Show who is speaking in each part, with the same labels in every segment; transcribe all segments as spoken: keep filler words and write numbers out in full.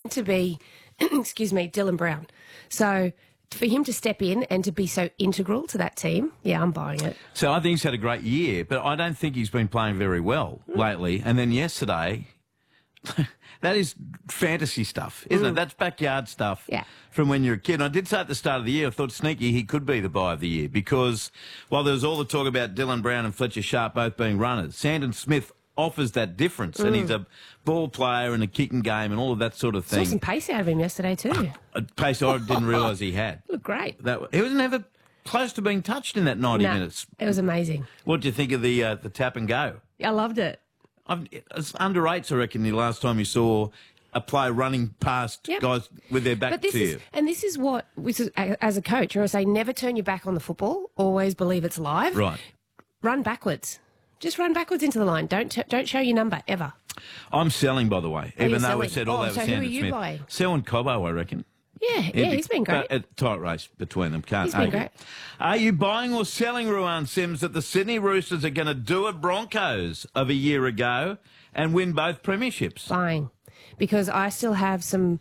Speaker 1: meant to be, excuse me, Dylan Brown. So for him to step in and to be so integral to that team, yeah, I'm buying it.
Speaker 2: So I think he's had a great year, but I don't think he's been playing very well mm. lately. And then yesterday, that is fantasy stuff, isn't mm. it? That's backyard stuff
Speaker 1: yeah.
Speaker 2: from when you're a kid. And I did say at the start of the year, I thought sneaky he could be the buy of the year because while there was all the talk about Dylan Brown and Fletcher Sharp both being runners, Sandon Smith offers that difference, mm. and he's a ball player and a kicking game and all of that sort of thing.
Speaker 1: Saw some pace out of him yesterday too.
Speaker 2: A pace I didn't realise he had.
Speaker 1: Looked great.
Speaker 2: That he was never close to being touched in that ninety
Speaker 1: no,
Speaker 2: minutes.
Speaker 1: It was amazing.
Speaker 2: What did you think of the uh, the tap and go?
Speaker 1: I loved it.
Speaker 2: I've, it's under eights, I reckon. The last time you saw a player running past
Speaker 1: yep.
Speaker 2: guys with their back
Speaker 1: but this
Speaker 2: to
Speaker 1: is,
Speaker 2: you.
Speaker 1: And this is what, this is, as a coach, I say, never turn your back on the football. Always believe it's live.
Speaker 2: Right.
Speaker 1: Run backwards. Just run backwards into the line. Don't t- don't show your number ever.
Speaker 2: I'm selling, by the way,
Speaker 1: oh,
Speaker 2: even though
Speaker 1: selling.
Speaker 2: we said all
Speaker 1: oh,
Speaker 2: that
Speaker 1: so
Speaker 2: was
Speaker 1: who
Speaker 2: Sandon
Speaker 1: are you
Speaker 2: Smith.
Speaker 1: buying?
Speaker 2: Selling Cobbo, I reckon.
Speaker 1: Yeah, yeah,
Speaker 2: be,
Speaker 1: he's been great.
Speaker 2: A tight race between them. Can't
Speaker 1: he's been
Speaker 2: argue.
Speaker 1: great.
Speaker 2: Are you buying or selling, Ruan Sims, that the Sydney Roosters are going to do a Broncos of a year ago and win both premierships?
Speaker 1: Buying. Because I still have some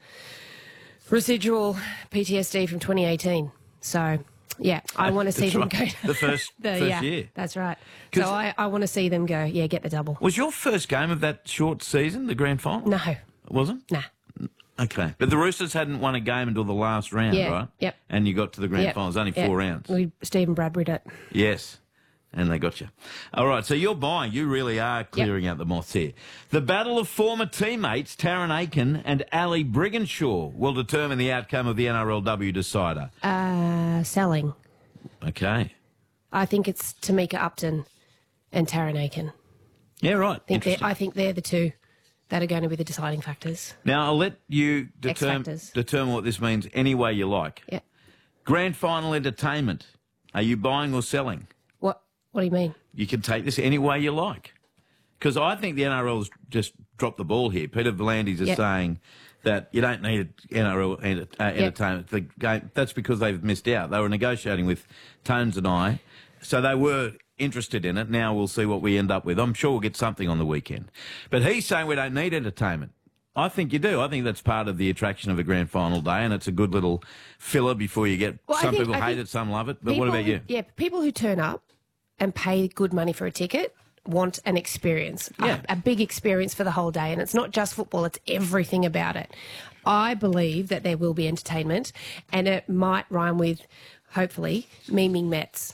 Speaker 1: residual P T S D from twenty eighteen. So, yeah, I want to see them
Speaker 2: right.
Speaker 1: go.
Speaker 2: The first,
Speaker 1: the,
Speaker 2: first
Speaker 1: yeah,
Speaker 2: year.
Speaker 1: That's right. So I, I want to see them go, yeah, get the double.
Speaker 2: Was your first game of that short season the grand final?
Speaker 1: No.
Speaker 2: It wasn't?
Speaker 1: Nah.
Speaker 2: Okay. But the Roosters hadn't won a game until the last round,
Speaker 1: yeah,
Speaker 2: right?
Speaker 1: Yep.
Speaker 2: And you got to the grand
Speaker 1: yep.
Speaker 2: final. It was only
Speaker 1: yep.
Speaker 2: four rounds.
Speaker 1: We Stephen Bradbury'd it.
Speaker 2: Yes. And they got you. All right, so you're buying. You really are clearing yep. out the moths here. The battle of former teammates Taryn Aiken and Ali Brigginshaw will determine the outcome of the N R L W decider.
Speaker 1: Uh, selling.
Speaker 2: Okay.
Speaker 1: I think it's Tamika Upton and Taryn Aiken.
Speaker 2: Yeah, right.
Speaker 1: I think, they're, I think they're the two that are going to be the deciding factors.
Speaker 2: Now, I'll let you determ-
Speaker 1: X-factors.
Speaker 2: determine what this means any way you like.
Speaker 1: Yeah.
Speaker 2: Grand final entertainment. Are you buying or selling?
Speaker 1: What What do you mean?
Speaker 2: You can take this any way you like. Because I think the N R L's just dropped the ball here. Peter V'landys is
Speaker 1: yep.
Speaker 2: saying that you don't need N R L enter- uh,
Speaker 1: yep.
Speaker 2: entertainment. The game, that's because they've missed out. They were negotiating with Tones and I, so they were interested in it. Now we'll see what we end up with. I'm sure we'll get something on the weekend. But he's saying we don't need entertainment. I think you do. I think that's part of the attraction of a grand final day, and it's a good little filler before you get...
Speaker 1: Well,
Speaker 2: some
Speaker 1: think,
Speaker 2: people
Speaker 1: I
Speaker 2: hate it, some love it. But
Speaker 1: people,
Speaker 2: what about you?
Speaker 1: Yeah, people who turn up and pay good money for a ticket want an experience,
Speaker 2: yeah.
Speaker 1: a, a big experience for the whole day. And it's not just football, it's everything about it. I believe that there will be entertainment, and it might rhyme with, hopefully, memeing Mets.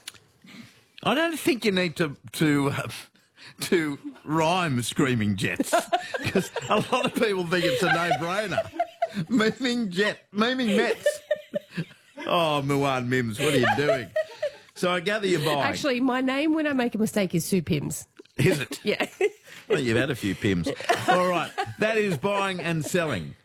Speaker 2: I don't think you need to to uh, to rhyme Screaming Jets, because a lot of people think it's a no-brainer. Memeing Jet, memeing Mets. Oh, Muan Mims, what are you doing? So I gather you're buying.
Speaker 1: Actually, my name when I make a mistake is Sue Pims.
Speaker 2: Is it?
Speaker 1: Yeah.
Speaker 2: Well, you've had a few Pims. All right, that is buying and selling.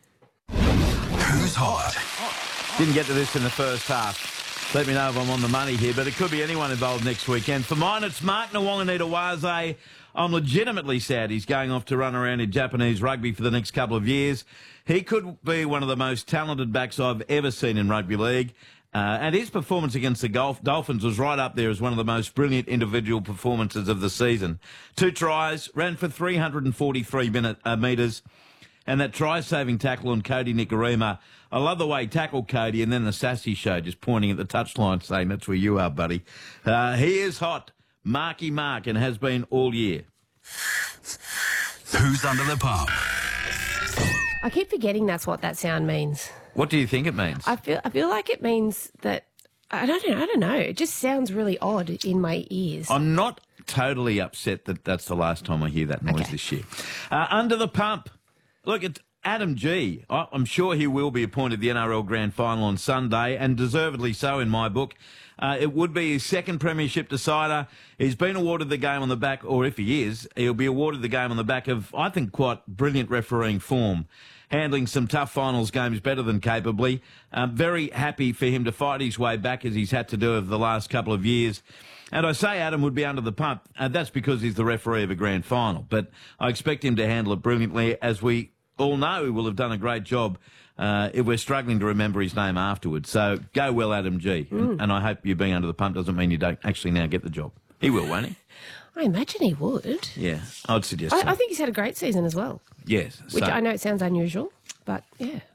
Speaker 3: Who's hot?
Speaker 2: Didn't get to this in the first half. Let me know if I'm on the money here, but it could be anyone involved next weekend. For mine, it's Mark Nwanganita-Waze. I'm legitimately sad he's going off to run around in Japanese rugby for the next couple of years. He could be one of the most talented backs I've ever seen in rugby league. Uh, and his performance against the Golf Dolphins was right up there as one of the most brilliant individual performances of the season. Two tries, ran for three hundred forty-three minute, uh, metres, and that try-saving tackle on Cody Nikorima. I love the way he tackled Cody, and then the sassy show just pointing at the touchline saying, that's where you are, buddy. Uh, he is hot, Marky Mark, and has been all year.
Speaker 3: Who's under the pump?
Speaker 1: I keep forgetting that's what that sound means.
Speaker 2: What do you think it means?
Speaker 1: I feel I feel like it means that I don't know. I don't know. It just sounds really odd in my ears.
Speaker 2: I'm not totally upset that that's the last time I hear that noise
Speaker 1: okay.
Speaker 2: this year. Uh, under the pump. Look, it's Adam G. I- I'm sure he will be appointed the N R L Grand Final on Sunday, and deservedly so in my book. Uh, it would be his second premiership decider. He's been awarded the game on the back, or if he is, he'll be awarded the game on the back of, I think, quite brilliant refereeing form, handling some tough finals games better than capably. I'm very happy for him to fight his way back as he's had to do over the last couple of years. And I say Adam would be under the pump, and that's because he's the referee of a grand final. But I expect him to handle it brilliantly, as we all know he will have done a great job uh, if we're struggling to remember his name afterwards. So go well, Adam G.
Speaker 1: Mm.
Speaker 2: And, and I hope you being under the pump doesn't mean you don't actually now get the job. He will, won't he?
Speaker 1: I imagine he would.
Speaker 2: Yeah, I'd suggest so.
Speaker 1: I, I think he's had a great season as well.
Speaker 2: Yes.
Speaker 1: Which
Speaker 2: so.
Speaker 1: I know it sounds unusual, but yeah.